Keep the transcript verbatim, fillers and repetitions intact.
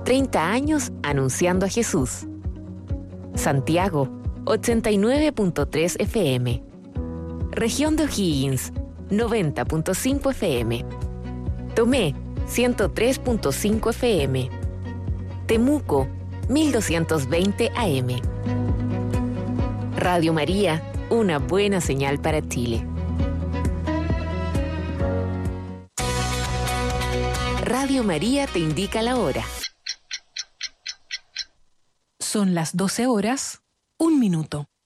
treinta años anunciando a Jesús. Santiago, ochenta y nueve punto tres F M. Región de O'Higgins, noventa punto cinco F M. Tomé, ciento tres punto cinco F M. Temuco, mil doscientos veinte A M. Radio María, una buena señal para Chile. Radio María te indica la hora. Son las doce horas, un minuto.